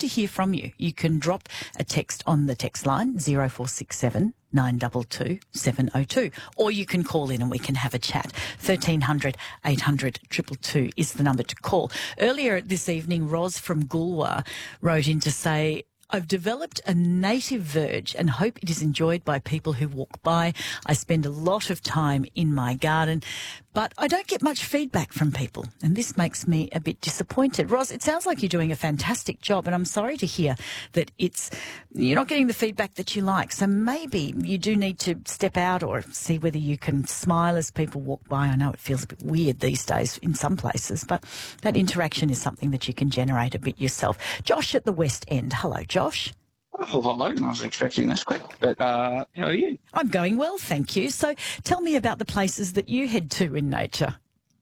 to hear from you. You can drop a text on the text line 0467 922 702, or you can call in and we can have a chat. 1300 800 222 is the number to call. Earlier this evening, Ros from Goolwa wrote in to say, I've developed a native verge and hope it is enjoyed by people who walk by. I spend a lot of time in my garden, but I don't get much feedback from people, and this makes me a bit disappointed. Ros, it sounds like you're doing a fantastic job, and I'm sorry to hear that you're not getting the feedback that you like. So maybe you do need to step out or see whether you can smile as people walk by. I know it feels a bit weird these days in some places, but that interaction is something that you can generate a bit yourself. Josh at the West End. Hello, Josh. Oh, hello. I was expecting this quick, but how are you? I'm going well, thank you. So tell me about the places that you head to in nature.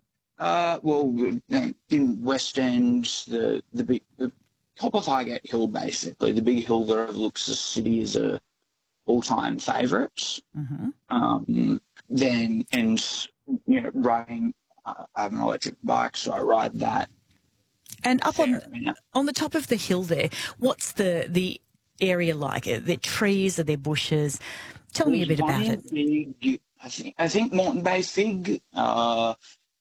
In West End, the top of Highgate Hill, basically, the big hill that overlooks the city, is a all-time favourite. Mm-hmm. Riding, I have an electric bike, so I ride that. And up on the top of the hill there, what's the area like? Are there trees? Are there bushes? Tell me a bit about it. Big, I think Moreton Bay fig, but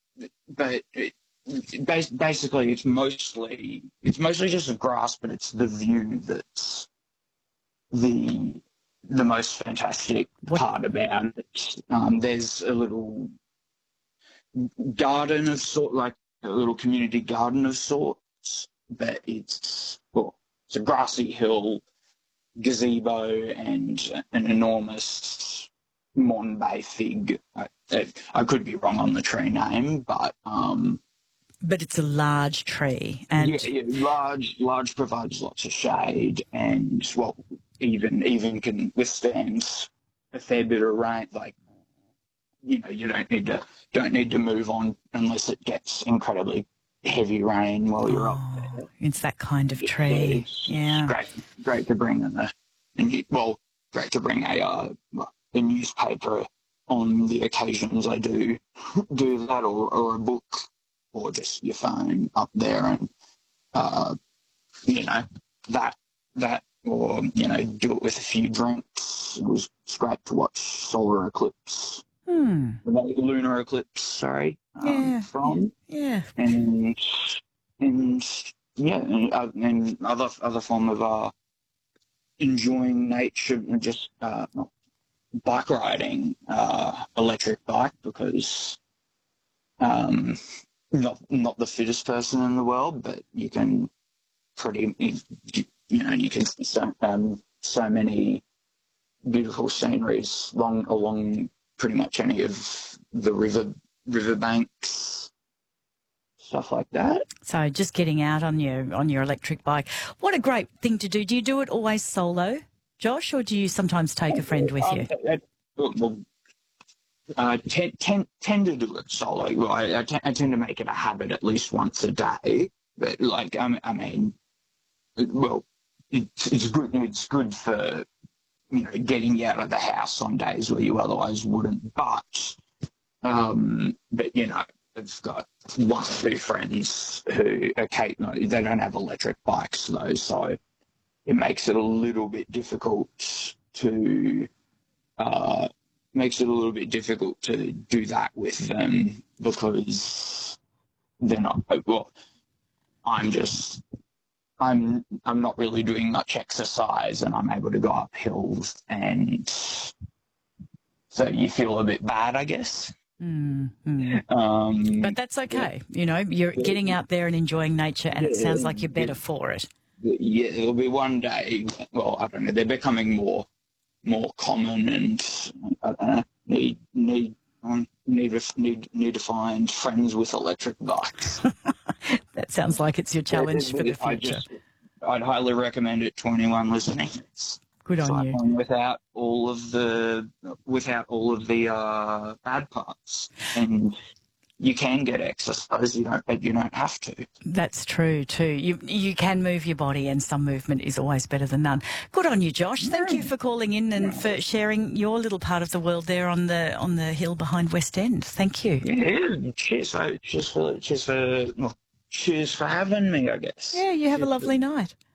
basically it's mostly just a grass, but it's the view that's the most fantastic part about it. There's a little garden of like a little community garden of sorts, but it's a grassy hill, gazebo, and an enormous Moreton Bay fig. I could be wrong on the tree name, but it's a large tree, and large provides lots of shade, and even can withstand a fair bit of rain. Like, you don't need to move on unless it gets incredibly heavy rain while you're up there. It's that kind of tree. It's great to bring great to bring a newspaper on the occasions I do that, or a book, or just your phone up there, and that, or do it with a few drinks. It's great to watch solar eclipse. Lunar eclipse, sorry. And other form of enjoying nature, just bike riding, electric bike, because not the fittest person in the world, but you can you can see so many beautiful sceneries along pretty much any of the river banks, stuff like that. So just getting out on your electric bike. What a great thing to do. Do you do it always solo, Josh, or do you sometimes take a friend with you? I tend to do it solo. Well, I tend to make it a habit at least once a day. But it's good. It's good for getting you out of the house on days where you otherwise wouldn't. But I've got one or two friends who occasionally, they don't have electric bikes though, so it makes it a little bit difficult to do that with them, because they're not. Well, I'm not really doing much exercise, and I'm able to go up hills, and so you feel a bit bad, I guess. But that's okay. You're getting out there and enjoying nature, and it sounds like you're better for it. Yeah, it'll be one day. Well, I don't know. They're becoming more common, and I don't know. Need to find friends with electric bikes. That sounds like it's your challenge for the future. I'd highly recommend it to anyone listening. Good on you. Without all of the bad parts, and you can get exercise. You don't have to. That's true too. You can move your body, and some movement is always better than none. Good on you, Josh. Thank you for calling in and for sharing your little part of the world there on the hill behind West End. Thank you. Yeah, cheers for having me, I guess. Yeah, you have a lovely night.